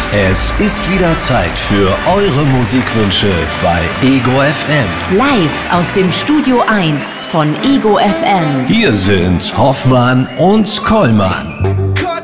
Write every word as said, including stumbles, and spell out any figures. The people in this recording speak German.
Es ist wieder Zeit für eure Musikwünsche bei Ego F M. Live aus dem Studio eins von Ego F M. Hier sind Hoffmann und Kollmann.